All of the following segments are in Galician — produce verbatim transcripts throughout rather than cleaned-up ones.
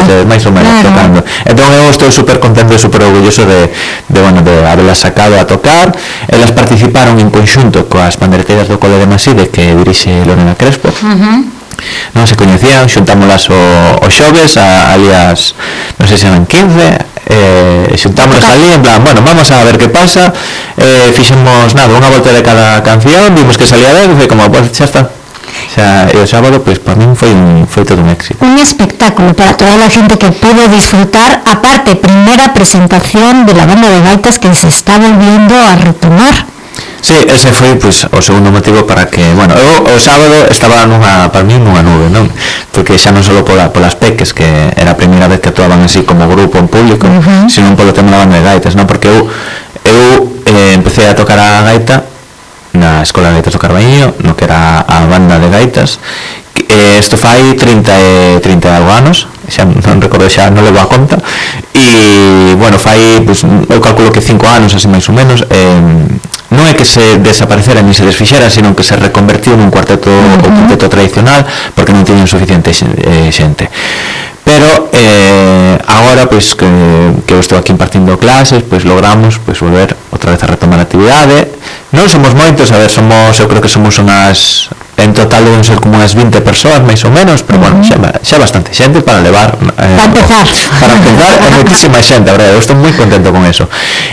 meses, máis ou menos, claro, tocando. Entón eu estou super contento e super orgulloso de, de, bueno, de haberlas sacado a tocar. Elas participaron en conxunto coas pandereteiras do Cole de Maside, que dirixe Lorena Crespo. Uh-huh. Non se coñecían, xuntámolas o, o xoves, a, ali as, non sei se eran quince, eh, xuntámolas ali, en plan, bueno, vamos a ver que pasa, eh, fixemos, nada, unha volta de cada canción, vimos que salía ben, e foi como, pues, xa está. O sea, e o sábado, pues, para min foi, un, foi todo un éxito. Un espectáculo para toda la gente que pudo disfrutar, aparte, primera presentación de la banda de gaitas que se está volviendo a retomar. Sí, ese foi, pois, o segundo motivo para que, bueno, eu o sábado estaba nunha, para mí, nunha nube, non? Porque xa non só pola, polas peques, que era a primeira vez que actuaban así como grupo en público, uh-huh, sino polo tema da banda de gaitas, non? Porque eu, eu eh, empecé a tocar a gaita na Escola de Gaitas do Carballiño, no que era a banda de gaitas, eh, isto fai trinta e algo anos, xa non recordo, xa non levo a conta, e, bueno, fai, pues, eu calculo que cinco anos, así máis ou menos, eh, non é que se desaparecera ni se desfixera, sino que se reconvertiu nun cuarteto, uh-huh, ou cuarteto tradicional, porque non tiñan suficiente eh, xente. Pero eh, agora, pois, que, que eu estou aquí impartindo clases, pois logramos, pois, volver outra vez a retomar a actividade. Non somos moitos, a ver, somos, eu creo que somos unhas, en total deben ser como unhas vinte persoas, máis ou menos, pero, uh-huh, bueno, xa, xa bastante xente para levar, eh, para empezar, para empezar, é moitísima xente, a verdade, eu estou moi contento con eso.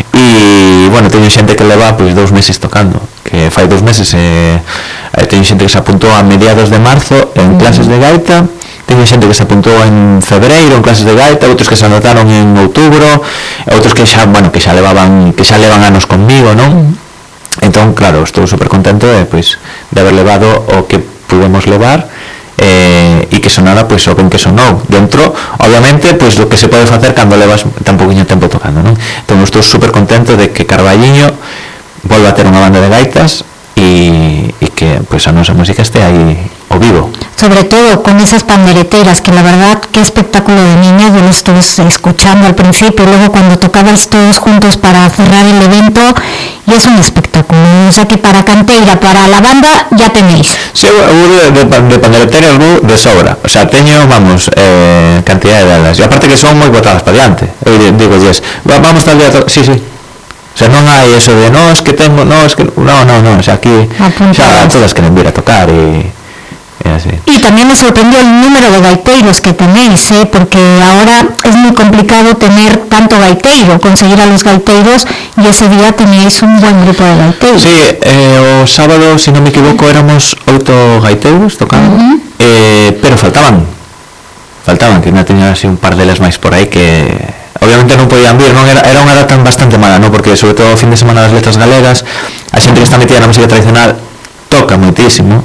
E, bueno, teño xente que leva, pois, dous meses tocando, que fai dous meses, eh, teño xente que se apuntou a mediados de marzo en, uh-huh, clases de gaita. Teño xente que se apuntou en febreiro en clases de gaita, outros que se anotaron en outubro, outros que xa, bueno, que xa levaban, que xa levan anos conmigo, non? Entón, claro, estou super contento de, pois, de haber levado o que pudemos levar, eh, e que sonara, pois, o ben que sonou. Dentro, obviamente, pois, do que se pode facer cando levas tan pouquiño tempo tocando, non? Entón, estou super contento de que Carballiño volva a ter unha banda de gaitas e, e que, pois, a nosa música este aí o vivo. Sobre todo con esas pandereteras, que la verdad, qué espectáculo de niños. Yo lo estuve escuchando al principio, y luego cuando tocabais todos juntos para cerrar el evento, y es un espectáculo. O sea que para Canteira, para la banda, ya tenéis. Sí, de, de, de pandereteras de sobra. O sea, teño, vamos, eh, cantidad de delas. Y aparte que son moi botadas para diante. Eu digo, yes, vamos tal día, to sí, sí. O sea, non hai eso de, no, es que tengo, no, es que, no, no, no, o sea, aquí xa todas queren vir a tocar e... Así. Y también me sorprendió el número de gaiteiros que tenéis, ¿eh? Porque ahora es muy complicado tener tanto gaiteiro, conseguir a los gaiteiros, y ese día tenéis un buen grupo de gaiteiros. Sí, eh, o sábado, si no me equivoco, éramos oito gaiteiros tocando, uh-huh, eh, pero faltaban, faltaban, que non teña así un par delas máis por aí que... Obviamente non podían vir, non era, era unha data bastante mala, non? Porque sobre todo o fin de semana das letras galegas, a xente que está metida na música tradicional toca moitísimo,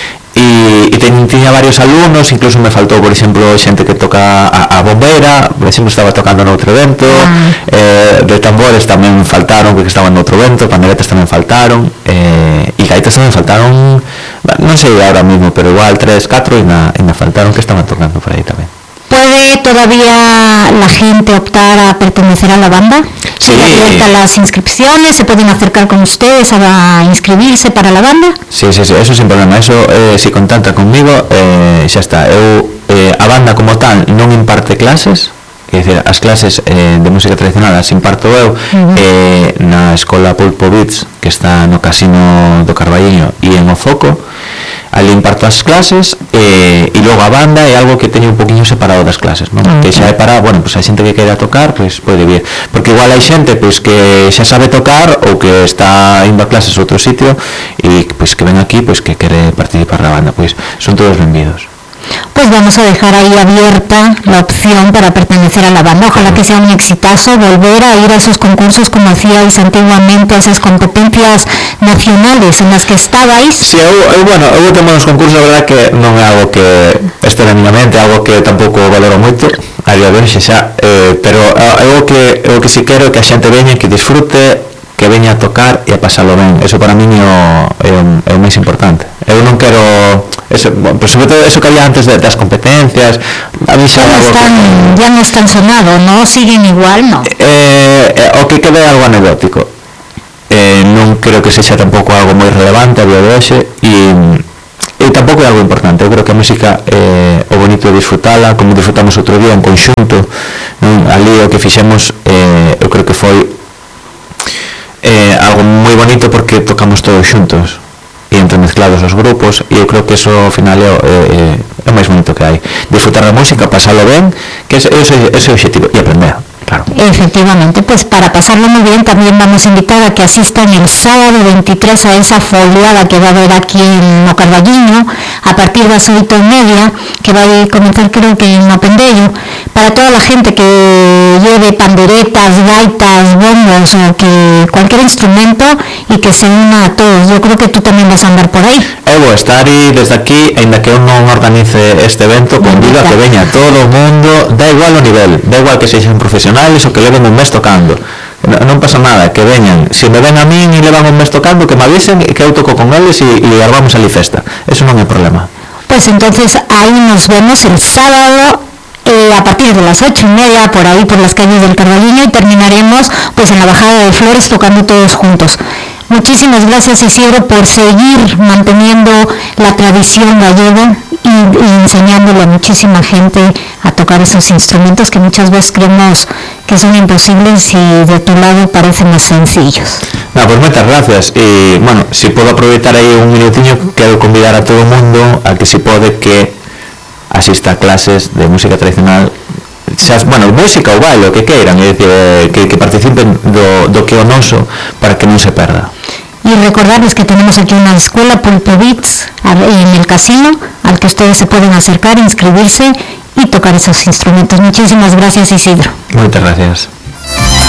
e, e ten, tiña varios alumnos, incluso me faltou, por exemplo, xente que toca a, a bombera, por exemplo, estaba tocando noutro evento, ah. eh, de tambores tamén faltaron, porque estaban noutro evento, panderetas tamén faltaron, eh, e gaitas tamén faltaron, non sei ahora mismo, pero igual tres, catro, e na, e na faltaron que estaban tocando por aí tamén. ¿Puede todavía la gente optar a pertenecer a la banda? Sí. ¿Abiertas las inscripciones? ¿Se pueden acercar con ustedes a inscribirse para la banda? Sí, sí, sí, eso sin problema. Eso, eh, si contacta conmigo, eh, xa está. Eu, eh, a banda como tal non imparte clases, é dicir, as clases eh, de música tradicional as imparto eu, uh-huh, eh, na Escola Pulpo Beats, que está no Casino do Carballiño e en O Foco. Ali imparto as clases, eh, e logo a banda é algo que teño un poquinho separado das clases, non? Okay. Que xa é para, bueno, pues a xente que queira tocar, pois pues, pode vir, porque igual hai xente pois pues, que xa sabe tocar ou que está indo a clases a outro sitio e pois pues, que ven aquí, pois pues, que quere participar na banda, pois pues, son todos benvidos. Pues vamos a dejar ahí abierta la opción para pertenecer a la banda. Ojalá que sea un exitazo, volver a ir a esos concursos como hacíais antiguamente, a esas competencias nacionales en las que estabais. Sí, eu, eu, bueno, eu temo nos concursos, a verdad que non é algo que este na miña mente, algo que tampouco valoro moito a día de hoxe xa, eh, pero eu que, eu que si quero que a xente veña, que disfrute, que veña a tocar e a pasalo ben. Eso para mí é o, é o, é o máis importante. Eu non quero eso, bueno, pero sobre todo eso que había antes de, das competencias, a mí xa ya, no están, que, ya no están sonado, ¿no? Siguen igual, ¿no? Eh, eh, o que quede algo anecdótico. Eh, non creo que sexa tampouco algo moi relevante a día de hoxe, e eu tampouco é algo importante. Eu creo que a música é o bonito de disfrutala, como disfrutamos outro día en conxunto, non? Ali o que fixemos eh, eu creo que foi eh, algo moi bonito porque tocamos todos xuntos e entremezclados os grupos, e eu creo que eso ao final é, é, é o máis bonito que hai, disfrutar da música, pasalo ben, que ese, ese, ese é o objetivo, e aprender. Claro. Efectivamente, pues para pasarlo muy bien también vamos a invitar a que asistan el sábado veintitrés a esa foliada que va a haber aquí en O Carballiño a partir de las oito y media, que va a comenzar creo que en Opendello, para toda la gente que lleve panderetas, gaitas, bombos o que cualquier instrumento, y que se una a todos. Yo creo que tú también vas a andar por ahí. Eu vou estar aí desde aquí, ainda que eu non organice este evento, convido a que veña todo o mundo, da igual o nivel, da igual que sexan profesionales o que leven un mes tocando, non pasa nada, que veñan. Se me ven a min e levan un mes tocando, que me avisen que eu toco con eles e, e armamos ali festa, eso non é problema. Pues entonces ahí nos vemos el sábado eh, a partir de las ocho y media por ahí por las calles del Carballiño, y terminaremos pues en la bajada de Flores tocando todos juntos. Muchísimas gracias, Isidro, por seguir manteniendo la tradición gallega y, y enseñándole a muchísima gente a tocar esos instrumentos que muchas veces creemos que son imposibles y de tu lado parecen más sencillos. No, pues muchas gracias. Y bueno, si puedo aprovechar ahí un minutiño, quiero convidar a todo el mundo a que si puede que asista a clases de música tradicional, seas, bueno, música ou baile, o que queiran, é dicir, que, que participen do, do que é o noso para que non se perda. Y recordarles que tenemos aquí una escuela Pulpo Beats en el casino, al que ustedes se pueden acercar, inscribirse y tocar esos instrumentos. Muchísimas gracias, Isidro. Muchas gracias.